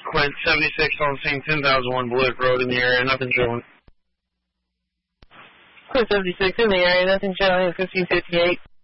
Quint 76 on scene, 10,001 Blue Oak Road in the area, nothing showing. Quint 76 in the area, nothing showing, 1558.